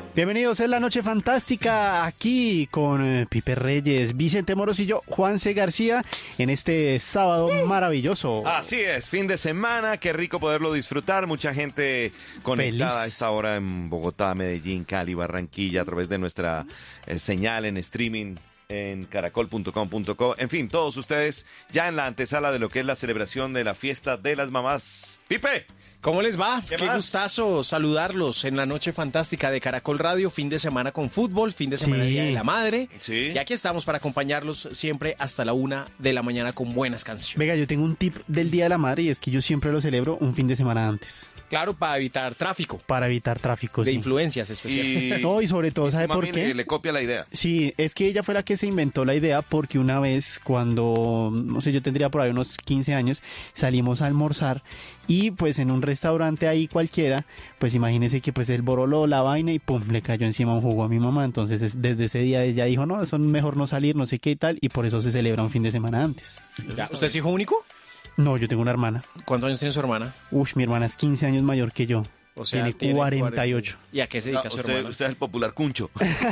Bienvenidos, es la Noche Fantástica aquí con Pipe Reyes, Vicente Moros y yo, Juan C. García, en este sábado maravilloso. Así es, fin de semana, qué rico poderlo disfrutar. Mucha gente conectada Feliz. a esta hora en Bogotá, Medellín, Cali, Barranquilla, a través de nuestra señal en streaming en caracol.com.co. En fin, todos ustedes ya en la antesala de lo que es la celebración de la fiesta de las mamás. ¡Pipe! ¿Cómo les va? ¿Qué Qué más? gustazo saludarlos en la noche fantástica de Caracol Radio, fin de semana con fútbol, fin de semana Sí. Día de la Madre. Sí. Y aquí estamos para acompañarlos siempre hasta la 1 de la mañana con buenas canciones. Venga, yo tengo un tip del Día de la Madre y es que yo siempre lo celebro un fin de semana antes, Claro, para evitar tráfico para evitar tráfico. de sí. influencias especialmente. No, y sobre todo, su ¿sabe por mami qué? le copia la idea. Sí, es que ella fue la que se inventó la idea porque una vez cuando, no sé, yo tendría por ahí unos 15 años, salimos a almorzar y pues en un restaurante ahí cualquiera, pues imagínese que pues él boroló la vaina y pum, le cayó encima un jugo a mi mamá. Entonces desde ese día ella dijo, no, eso es mejor no salir, no sé qué y tal, y por eso se celebra un fin de semana antes. Ya, ¿usted es hijo único? No, yo tengo una hermana. ¿Cuántos años tiene su hermana? Uy, mi hermana es 15 años mayor que yo. O sea, tiene 48. ¿Y a qué se dedica su hermana? Usted es el popular cuncho.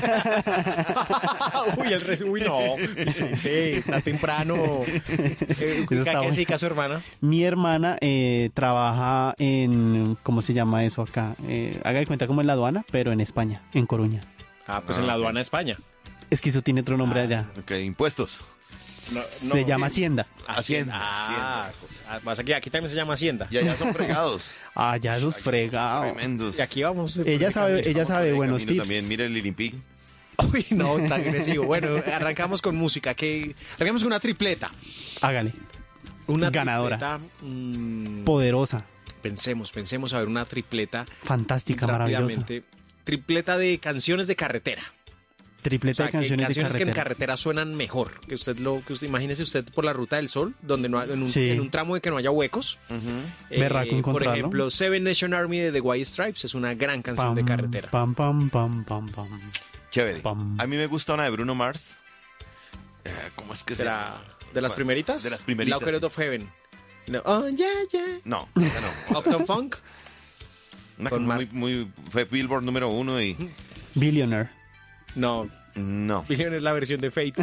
Uy, no, Vicente, está temprano. Eso ¿A está qué bueno. se dedica su hermana? Mi hermana trabaja en, ¿cómo se llama eso acá? Haga de cuenta como en la aduana, pero en España, en Coruña. Ah, pues Ah, en la ok. aduana de España. Es que eso tiene otro nombre allá. Ok, impuestos. Se llama Hacienda. Hacienda. Ah, pues, más aquí también se llama Hacienda. Y allá son fregados. Ah, ya esos fregados. Tremendos. Y aquí vamos. Ella sabe buenos Camino tips. También, mire el Lilin Pig. Uy, no, tan agresivo. Bueno, arrancamos con música. Arrancamos con una tripleta. Hágale. Una Ganadora. tripleta, Poderosa, pensemos a ver una tripleta fantástica, maravillosa. rápidamente. Tripleta de canciones de carretera. Tripleta de que canciones de que en carretera. carretera suenan mejor. Que imagínese usted por la Ruta del Sol, donde no hay- Sí. en un tramo de que no haya huecos. Berraco Por encontrarlo. ejemplo, Seven Nation Army de The White Stripes es una gran canción de carretera. Pam, pam, pam, pam, pam. Chévere. Pam. A mí me gusta una de Bruno Mars. ¿Cómo es que se ¿Será llama? de las ¿Cuál? primeritas? De las primeritas, Locket sí. of Heaven. No. Oh, yeah, yeah. No, esa no. Uptown Funk. Una Con que Mar- fue Billboard número 1 y... Billionaire. No, No. Billion es la versión de Fate.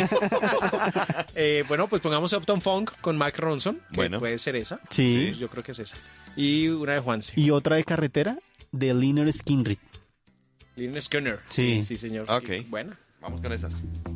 Bueno, pues pongamos Uptown Funk con Mark Ronson. Que Bueno. puede ser esa. Sí. Yo creo que es esa. Y una de Juanse. Y otra de carretera, de Lynyrd Skynyrd. Lynyrd Skynyrd. Sí. Sí, señor. Ok. Buena. Vamos con esas.